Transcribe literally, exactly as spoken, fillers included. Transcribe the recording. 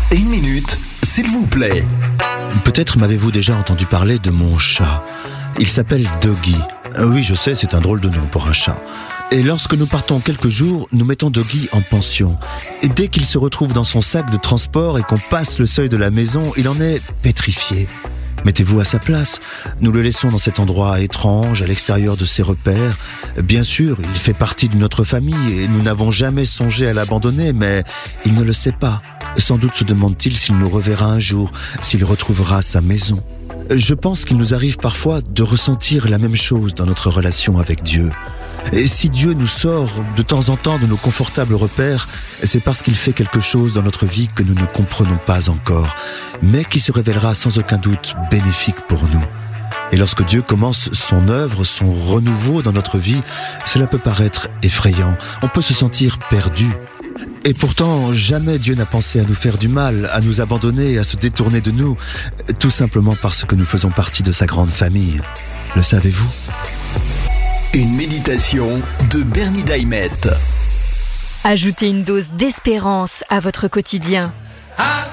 Une minute, s'il vous plaît. Peut-être m'avez-vous déjà entendu parler de mon chat. Il s'appelle Doggy. Euh, Oui, je sais, c'est un drôle de nom pour un chat. Et lorsque nous partons quelques jours, nous mettons Doggy en pension. Et dès qu'il se retrouve dans son sac de transport et qu'on passe le seuil de la maison, il en est pétrifié. Mettez-vous à sa place. Nous le laissons dans cet endroit étrange, à l'extérieur de ses repères. Bien sûr, il fait partie de notre famille et nous n'avons jamais songé à l'abandonner, mais il ne le sait pas. Sans doute se demande-t-il s'il nous reverra un jour, s'il retrouvera sa maison. Je pense qu'il nous arrive parfois de ressentir la même chose dans notre relation avec Dieu. Et si Dieu nous sort de temps en temps de nos confortables repères, c'est parce qu'il fait quelque chose dans notre vie que nous ne comprenons pas encore, mais qui se révélera sans aucun doute bénéfique pour nous. Et lorsque Dieu commence son œuvre, son renouveau dans notre vie, cela peut paraître effrayant. On peut se sentir perdu. Et pourtant, jamais Dieu n'a pensé à nous faire du mal, à nous abandonner, à se détourner de nous, tout simplement parce que nous faisons partie de sa grande famille. Le savez-vous ? Une méditation de Bernie Daimet. Ajoutez une dose d'espérance à votre quotidien.